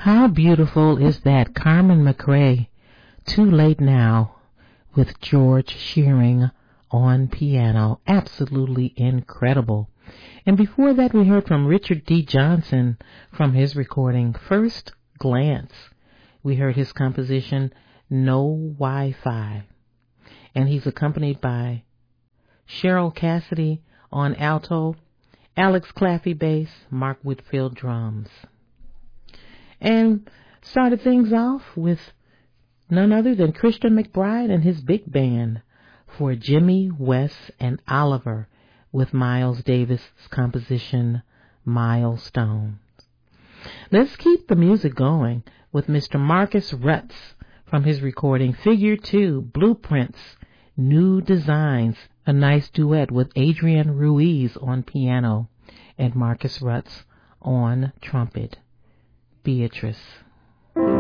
How beautiful is that? Carmen McRae, Too Late Now, with George Shearing on piano. Absolutely incredible. And before that, we heard from Richard D. Johnson from his recording, First Glance. We heard his composition, No Wi-Fi. And he's accompanied by Cheryl Cassidy on alto, Alex Claffey bass, Mark Whitfield drums. And started things off with none other than Christian McBride and his big band for Jimmy, Wes, and Oliver with Miles Davis' composition, Milestones. Let's keep the music going with Mr. Marcus Rutz from his recording Figure 2, Blueprints, New Designs, a nice duet with Adrian Ruiz on piano and Marcus Rutz on trumpet. Beatrice.